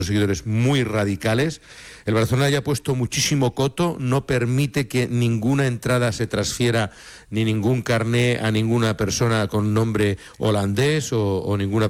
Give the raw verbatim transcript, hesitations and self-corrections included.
seguidores muy radicales. El Barcelona ya ha puesto muchísimo coto, no permite que ninguna entrada se transfiera ni ningún carné a ninguna persona con nombre holandés o, o ninguna